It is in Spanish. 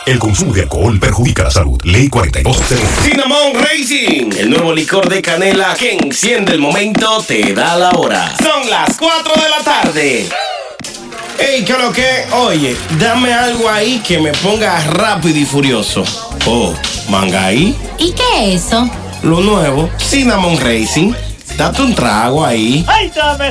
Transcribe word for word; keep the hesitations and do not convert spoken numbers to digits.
El consumo de alcohol perjudica la salud. Ley cuarenta y dos cero uno. Cinnamon Racing, el nuevo licor de canela que enciende el momento, te da la hora. Son las cuatro de la tarde. Ey, ¿qué lo que? Oye, dame algo ahí que me ponga rápido y furioso. Oh, ¿mangaí? ¿Y qué es eso? Lo nuevo, Cinnamon Racing. Date un trago ahí. ¡Ay, dame!